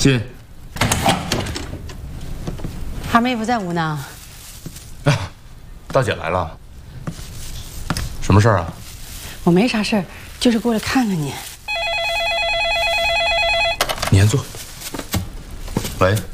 进。 二妹夫在屋呢。 大姐来了，什么事儿啊？ 我没啥事儿，就是过来看看你。 你先坐。喂。